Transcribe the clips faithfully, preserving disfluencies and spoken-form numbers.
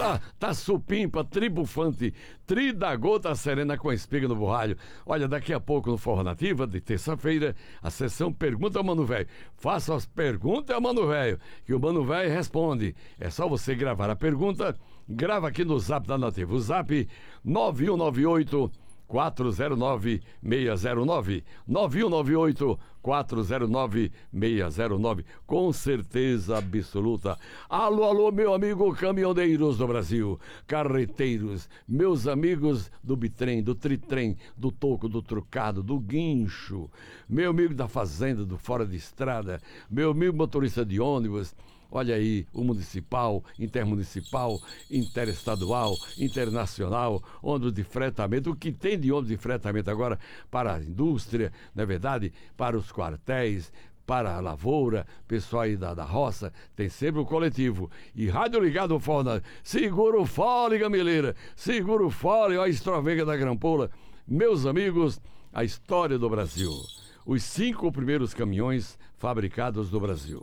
Tá, tá supimpa, tribufante, tri da gota serena com a espiga no borralho. Olha, daqui a pouco no Forró Nativa, de terça-feira, a sessão Pergunta ao Mano Velho. Faça as perguntas ao Mano Velho, que o Mano Velho responde. É só você gravar a pergunta, grava aqui no Zap da Nativa. O Zap nove um nove oito quatro zero nove seis zero nove, nove um nove oito quatro zero nove seis zero nove, com certeza absoluta. Alô, alô, meu amigo caminhoneiros do Brasil, carreteiros, meus amigos do bitrem, do tritrem, do toco, do trucado, do guincho, meu amigo da fazenda, do fora de estrada, meu amigo motorista de ônibus. Olha aí, o municipal, intermunicipal, interestadual, internacional, ônibus de fretamento, o que tem de ônibus de fretamento agora para a indústria, não é verdade? Para os quartéis, para a lavoura, pessoal aí da, da roça, tem sempre o coletivo. E rádio ligado ao Forró, segura o fole, gameleira, segura o fole, ó a estrovenga da grampola. Meus amigos, a história do Brasil. Os cinco primeiros caminhões fabricados no Brasil.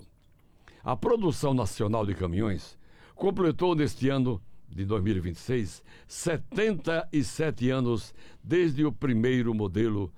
A produção nacional de caminhões completou neste ano de dois mil e vinte e seis setenta e sete anos desde o primeiro modelo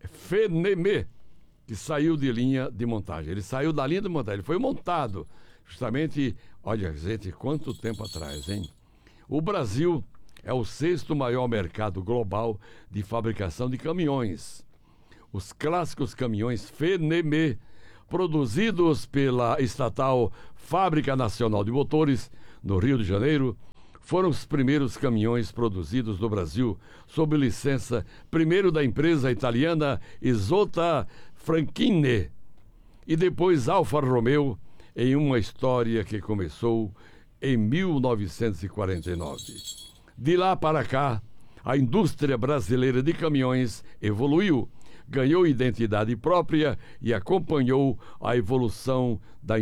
Fenemê, que saiu de linha de montagem. Ele saiu da linha de montagem, ele foi montado justamente, olha, gente, quanto tempo atrás, hein? O Brasil é o sexto maior mercado global de fabricação de caminhões. Os clássicos caminhões Fenemê, produzidos pela estatal Fábrica Nacional de Motores, no Rio de Janeiro, foram os primeiros caminhões produzidos no Brasil, sob licença primeiro da empresa italiana Isotta Franchini e depois Alfa Romeo, em uma história que começou em mil novecentos e quarenta e nove. De lá para cá, a indústria brasileira de caminhões evoluiu, ganhou identidade própria e acompanhou a evolução da